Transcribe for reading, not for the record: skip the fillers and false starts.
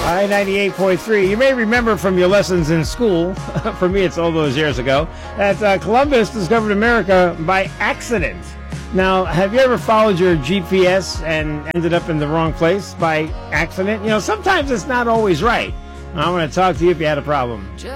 I-98.3. You may remember from your lessons in school, for me it's all those years ago, that Columbus discovered America by accident. Now, have you ever followed your GPS and ended up in the wrong place by accident? You know, sometimes it's not always right. I want to talk to you if you had a problem.